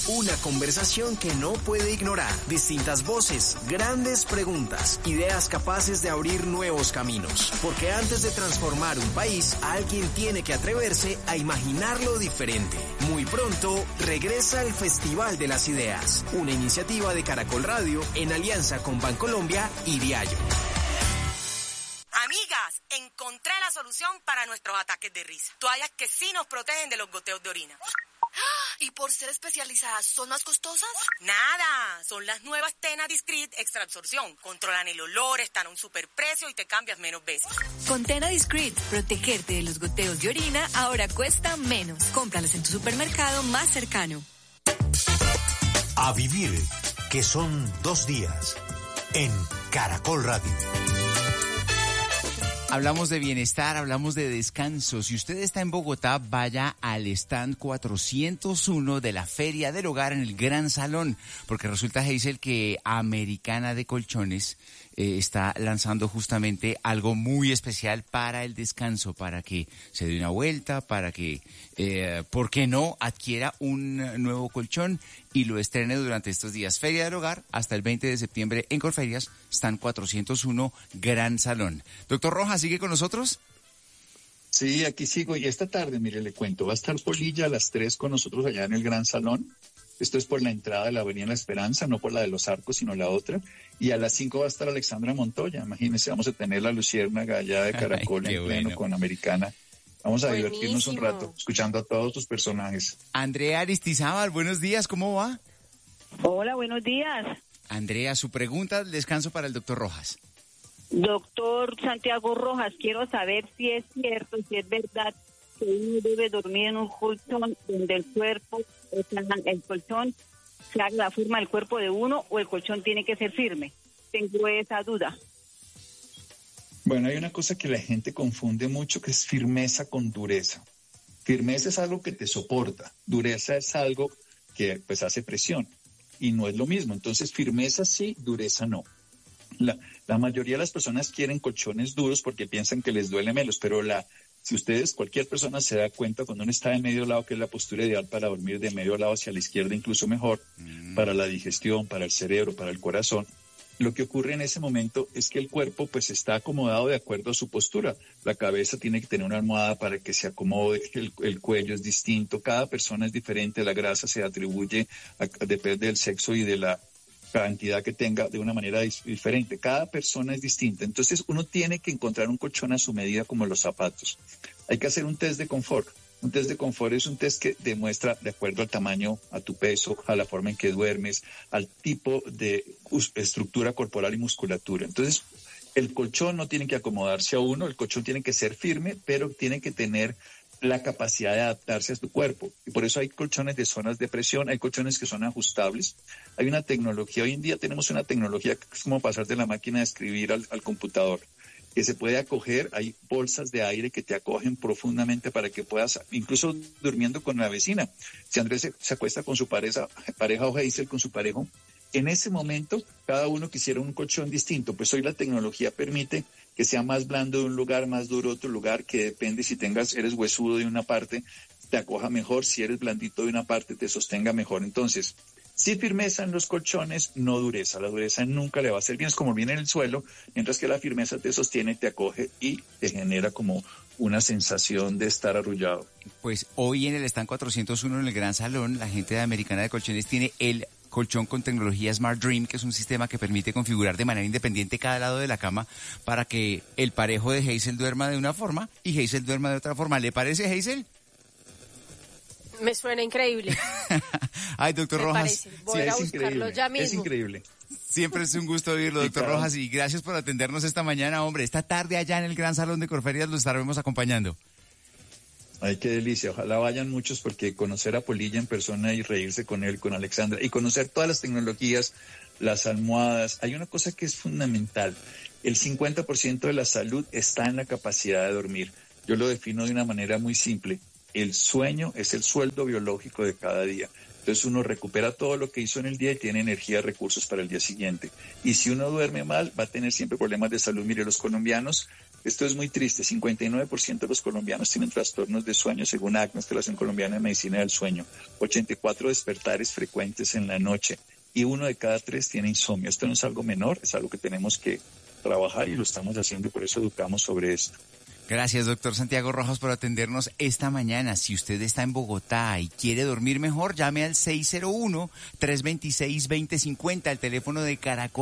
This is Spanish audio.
Una conversación que no puede ignorar. Distintas voces, grandes preguntas, ideas capaces de abrir nuevos caminos. Porque antes de transformar un país, alguien tiene que atreverse a imaginarlo diferente. Muy pronto, regresa el Festival de las Ideas, una iniciativa de Caracol Radio en alianza con Bancolombia y Diallo. Amigas, encontré la solución para nuestros ataques de risa. Toallas que sí nos protegen de los goteos de orina. ¿Y por ser especializadas, son más costosas? Nada, son las nuevas Tena Discreet Extra Absorción. Controlan el olor, están a un superprecio y te cambias menos veces. Con Tena Discreet, protegerte de los goteos de orina ahora cuesta menos. Cómpralas en tu supermercado más cercano. A vivir, que son 2 días, en Caracol Radio. Hablamos de bienestar, hablamos de descanso. Si usted está en Bogotá, vaya al stand 401 de la Feria del Hogar en el Gran Salón, porque resulta, Hazel, que Americana de Colchones está lanzando justamente algo muy especial para el descanso, para que se dé una vuelta, para que, ¿por qué no?, adquiera un nuevo colchón y lo estrene durante estos días. Feria del Hogar hasta el 20 de septiembre en Corferias, stand 401 Gran Salón. Doctor Rojas, ¿sigue con nosotros? Sí, aquí sigo. Y esta tarde, mire, le cuento, va a estar Polilla a las 3 con nosotros allá en el Gran Salón. Esto es por la entrada de la Avenida La Esperanza, no por la de los Arcos, sino la otra. Y a las 5 va a estar Alexandra Montoya. Imagínense, vamos a tener la Luciérnaga allá de Caracol en pleno con Americana. Vamos a divertirnos un rato, escuchando a todos tus personajes. Andrea Aristizábal, buenos días, ¿cómo va? Hola, buenos días. Andrea, su pregunta del descanso para el doctor Rojas. Doctor Santiago Rojas, quiero saber si es cierto, si es verdad que uno debe dormir en un colchón donde el cuerpo, el colchón, se haga la forma del cuerpo de uno, o el colchón tiene que ser firme. Tengo esa duda. Bueno, hay una cosa que la gente confunde mucho, que es firmeza con dureza. Firmeza es algo que te soporta, dureza es algo que pues hace presión y no es lo mismo. Entonces, firmeza sí, dureza no. La mayoría de las personas quieren colchones duros porque piensan que les duele menos, pero si cualquier persona se da cuenta cuando uno está de medio lado, que es la postura ideal para dormir de medio lado hacia la izquierda, incluso mejor, para la digestión, para el cerebro, para el corazón, lo que ocurre en ese momento es que el cuerpo pues está acomodado de acuerdo a su postura. La cabeza tiene que tener una almohada para que se acomode, el cuello es distinto, cada persona es diferente, la grasa se atribuye, depende del sexo y de la cantidad que tenga de una manera diferente. Cada persona es distinta. Entonces uno tiene que encontrar un colchón a su medida, como los zapatos. Hay que hacer un test de confort. Un test de confort es un test que demuestra, de acuerdo al tamaño, a tu peso, a la forma en que duermes, al tipo de estructura corporal y musculatura. Entonces, el colchón no tiene que acomodarse a uno, el colchón tiene que ser firme, pero tiene que tener la capacidad de adaptarse a tu cuerpo. Y por eso hay colchones de zonas de presión, hay colchones que son ajustables. Hay una tecnología, hoy en día tenemos una tecnología que es como pasar de la máquina de escribir al computador, que se puede acoger. Hay bolsas de aire que te acogen profundamente para que puedas, incluso durmiendo con la vecina. Si Andrés se acuesta con su pareja o Hazel con su pareja, en ese momento cada uno quisiera un colchón distinto. Pues hoy la tecnología permite que sea más blando de un lugar, más duro de otro lugar, que depende si eres huesudo de una parte, te acoja mejor, si eres blandito de una parte, te sostenga mejor. Entonces, sí firmeza en los colchones, no dureza. La dureza nunca le va a hacer bien, es como viene en el suelo, mientras que la firmeza te sostiene, te acoge y te genera como una sensación de estar arrullado. Pues hoy en el stand 401 en el Gran Salón, la gente de Americana de Colchones tiene el colchón con tecnología Smart Dream, que es un sistema que permite configurar de manera independiente cada lado de la cama para que el parejo de Hazel duerma de una forma y Hazel duerma de otra forma. ¿Le parece, Hazel? Me suena increíble. Ay, doctor Rojas. Voy a buscarlo ya mismo. Es increíble. Siempre es un gusto oírlo, doctor Rojas, y gracias por atendernos esta mañana, hombre. Esta tarde allá en el Gran Salón de Corferias lo estaremos acompañando. Ay, qué delicia. Ojalá vayan muchos, porque conocer a Polilla en persona y reírse con él, con Alexandra, y conocer todas las tecnologías, las almohadas. Hay una cosa que es fundamental. El 50% de la salud está en la capacidad de dormir. Yo lo defino de una manera muy simple. El sueño es el sueldo biológico de cada día. Entonces uno recupera todo lo que hizo en el día y tiene energía, recursos para el día siguiente. Y si uno duerme mal, va a tener siempre problemas de salud. Mire, los colombianos Esto es muy triste. 59% de los colombianos tienen trastornos de sueño, según ACNUS, Relación Colombiana de Medicina del Sueño. 84 despertares frecuentes en la noche. Y 1 de cada 3 tiene insomnio. Esto no es algo menor, es algo que tenemos que trabajar y lo estamos haciendo y por eso educamos sobre esto. Gracias, doctor Santiago Rojas, por atendernos esta mañana. Si usted está en Bogotá y quiere dormir mejor, llame al 601-326-2050, el teléfono de Caracol.